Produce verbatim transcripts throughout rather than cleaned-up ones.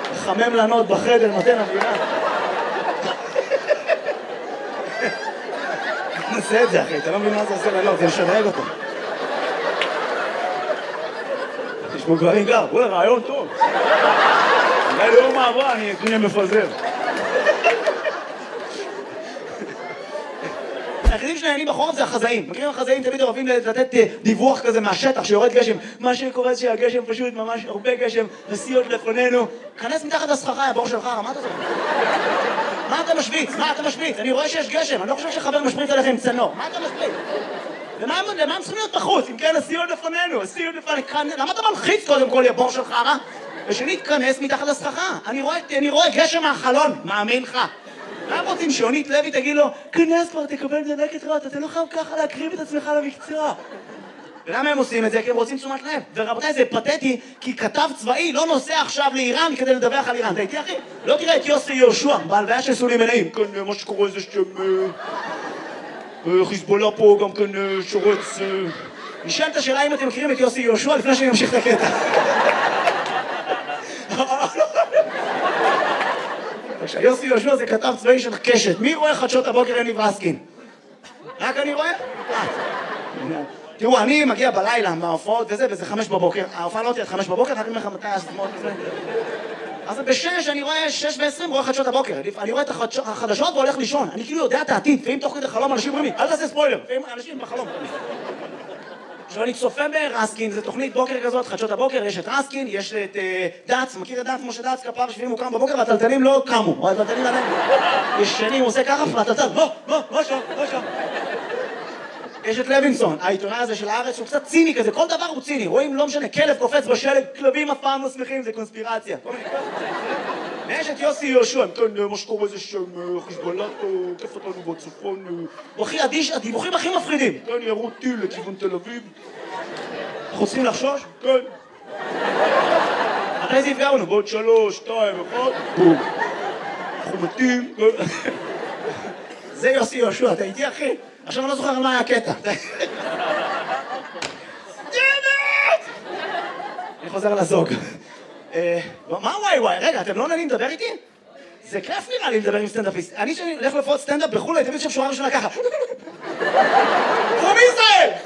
חמם לנות בחדר, נותן אווירה. נעשה את זה, אחי, אתה לא מבין מה זה עושה לנות, זה לשדרג אותו. תשמעו גברים גר, בואו לרעיון טוב. אולי ליום מעברה אני אקנה מפזר. היחידים שנהנים בחורף זה החזאים. מכירים החזאים תמיד אוהבים לתת דיווח כזה מהשטח שיורד גשם. מה שקורה זה שהגשם פשוט ממש הרבה גשם, נסיעות לפנינו. כנס מתחת לסככה, הבור שלך, מה אתה זוכר? מה אתה משוויץ? מה אתה משוויץ? אני רואה שיש גשם, אני לא חושב שחבר משוויץ עליך עם צנור. מה אתה משוויץ? למה הם צריכים להיות בחוץ? אם כן, נסיעות לפנינו, נסיעות לפנינו. למה אתה מלחיץ קודם כל, הבור שלך, רע? ושנית, כנס מתחת לסככה. אני רואה גשם מהחלון, מאמין לך. מה רוצים שיונית לוי תגיד לו, כנס כבר, תקבל דלקת רעות, אתה לא חייב ככה להקריב את עצמך למקצוע. ולמה הם עושים את זה? כי הם רוצים תשומת לב. ורבותיי, זה פתטי, כי כתב צבאי לא נוסע עכשיו לאיראן כדי לדווח על איראן. אתה איתי, אחי? לא תראה את יוסי יהושע, בהלוויה של סולי מנעים. כן, מה שקורה זה שם... חיזבאללה פה גם כן שורץ... נשאל את השאלה אם אתם מכירים את יוסי יהושע לפני שאני אמשיך את הקטע. יוסי יהושע זה כתב צבאי של קשת. מי רואה חדשות הבוקר יניב רסקין? רק אני רואה? תראו, אני מגיע בלילה מההופעות וזה, וזה חמש בבוקר. ההופעה לא תהיה עד חמש בבוקר, אני אגיד לך מתי הסתמות וזה. אז בשש, אני רואה שש ועשרים, רואה חדשות הבוקר. אני רואה את החדשות והולך לישון. אני כאילו יודע את העתיד, ואם תוך כדי חלום אנשים אומרים לי, אל תעשה ספוילר, ואם אנשים בחלום. עכשיו אני צופה ברסקין, זו תוכנית בוקר כזאת, חדשות הבוקר, יש את רסקין, יש את דאץ, מכיר את דאץ, כמו שדאץ כפר שביעים הוא קם בבוקר והטלטלים לא קמו, הטלטלים עליהם. ישנים, הוא עושה ככה, והטלטל, בוא, בוא, בוא שם, בוא שם. יש את לוינסון, העיתונאי הזה של הארץ, הוא קצת ציני כזה, כל דבר הוא ציני, רואים, לא משנה, כלב קופץ בשלג, כלבים אף פעם לא שמחים, זה קונספירציה. ויש את יוסי יהושע, כן, מה שקורה זה שם, חיזבאללה, כיף אותנו בצפון, הוא הכי אדיש, הדיווחים הכי מפחידים. כן, ירו טיל לכיוון תל אביב. אנחנו צריכים לחשוש? כן. אחרי זה יפגענו, בעוד שלוש, שתיים, אחד, בום. אנחנו מתים. זה יוסי יהושע, אתה איתי אחי? עכשיו אני לא זוכר על מה היה הקטע. אני חוזר לזוג. מה וואי וואי? רגע, אתם לא נהנים לדבר איתי? זה כיף נראה לי לדבר עם סטנדאפיסט. אני שאני הולך לפחות סטנדאפ בחו"ל, הייתי תמיד שם שורה ראשונה ככה. From Israel!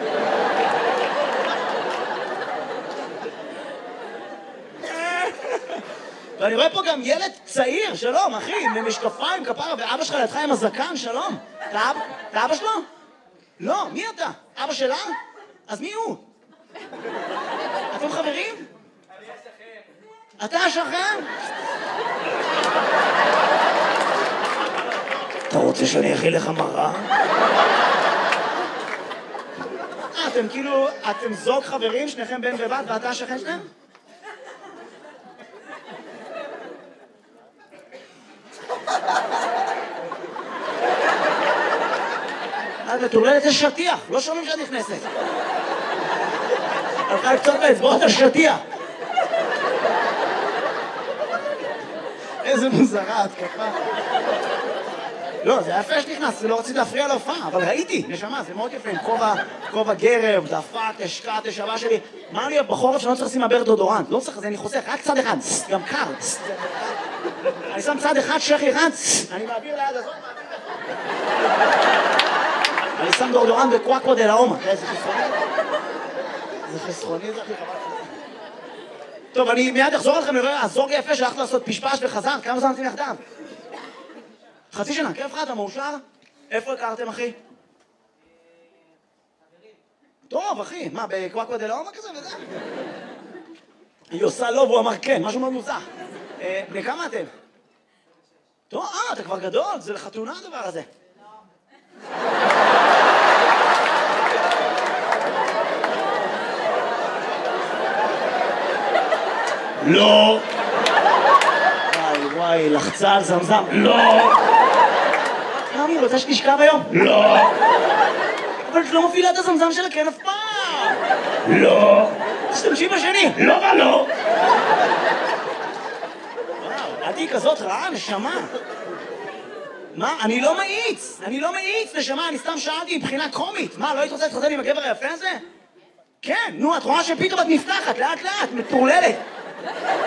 ואני רואה פה גם ילד צעיר, שלום, אחי, עם משקפיים, כפרה, ואבא שלך לידך עם הזקן, שלום. אתה אבא שלו? לא, מי אתה? אבא שלה? אז מי הוא? אתם חברים? אתה השכן? אתה רוצה שאני אכיל לך מראה? אתם כאילו, אתם זוג חברים, שניכם בן ובת, ואתה השכן שלהם? את מטורללת יש שטיח, לא שומעים שאת נכנסת. הלכה קצת באצבעות השטיח. איזה מוזרה, התקפה. לא, זה יפה שנכנס, לא רציתי להפריע להופעה, אבל ראיתי, נשמה, זה מאוד יפה, עם כובע גרב, דפק, השקעת, השבה שלי. מה לי בחורף שאני לא צריך לשים מהבר דודורנט? לא צריך, זה אני חוסך, רק צד אחד, גם קר. אני שם צד אחד, שכי אחד, אני מעביר ליד הזאת, אני שם דודורנט בקוואקווה דה לאומה. איזה חסרוני? זה חסרוני, זה הכי חבל. טוב, אני מיד אחזור לכם, נראה, הזוג יפה שהלכת לעשות פשפש וחזרת, כמה זמן אתם יחדיו? חצי שנה, כיף לך, אתה מאושר? איפה הכרתם, אחי? טוב, אחי, מה, בקוואקווה דה לאומה כזה וזה? היא עושה לא, והוא אמר כן, משהו מאוד מוזר. בני כמה אתם? טוב, אה, אתה כבר גדול, זה לחתונה הדבר הזה. לא. וואי וואי, לחצה על זמזם. לא. תמי, רוצה שתשכב היום? לא. אבל את לא מפעילה את הזמזם שלה כן אף פעם. לא. תשתמשי בשני. לא מה לא. וואו, את היא כזאת רעה, נשמה. מה? אני לא מאיץ. אני לא מאיץ, נשמה, אני סתם שאלתי מבחינה קומית. מה, לא היית רוצה להתחתן עם הגבר היפה הזה? כן, נו, את רואה שפתאום את נפתחת, לאט לאט, מטורללת.